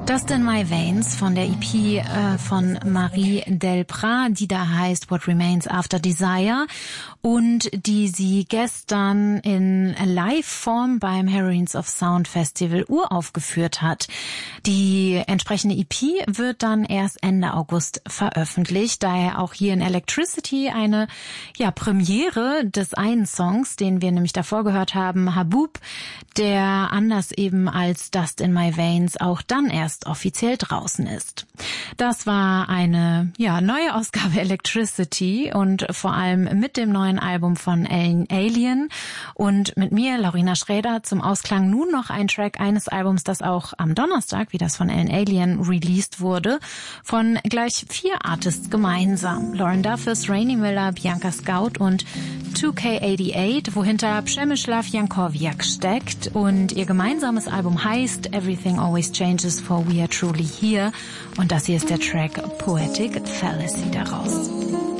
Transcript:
Dust in My Veins von der EP von Marie Delprat, die da heißt What Remains After Desire und die sie gestern in Live-Form beim Heroines of Sound Festival uraufgeführt hat. Die entsprechende EP wird dann erst Ende August veröffentlicht, daher auch hier in Electricity eine Premiere des einen Songs, den wir nämlich davor gehört haben, Haboob, der anders eben als Dust in My Veins auch dann erst offiziell draußen ist. Das war eine neue Ausgabe Electricity und vor allem mit dem neuen Album von Ellen Allien und mit mir, Laurina Schräder, zum Ausklang nun noch ein Track eines Albums, das auch am Donnerstag, wie das von Ellen Allien released wurde, von gleich 4 Artists gemeinsam. Lauren Duffus, Rainy Miller, Bianca Scout und 2K88, wohinter Przemysław Jankowiak steckt, und ihr gemeinsames Album heißt Everything Always Changes for We Are Truly Here, und das hier ist der Track Poetic Fallacy daraus.